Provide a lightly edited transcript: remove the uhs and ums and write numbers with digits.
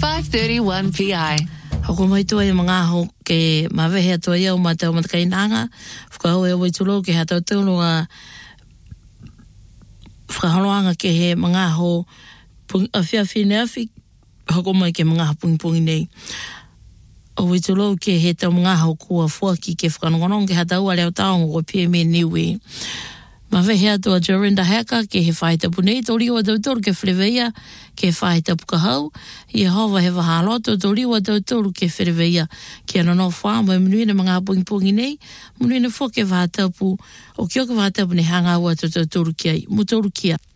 531 PI. Hako mai tua e mga ho ke mawehe atua iau ma tau matakainanga. Whakahau e waitulo ke hatau tunu a whakahaloanga ke he mga ho awhiawhine awhi. Hako mai ke mga pungi nei. O waitulo ke he tau mga ho kua fuaki ke whakanongonong ke hatau a leo taongo ko PME Niwi. Mawehe atua Jorinda Heka ke he whaitapu nei, toriwa tautoru ke whireweia ke whaitapu kahau. Yehova he wahaloto, toriwa tautoru ke whireweia ke anano wha, mai munuina mga pungi nei, munuina fo ke whatapu, o kio ke whatapu ne hanga ua tautoru kia, mutoru kia.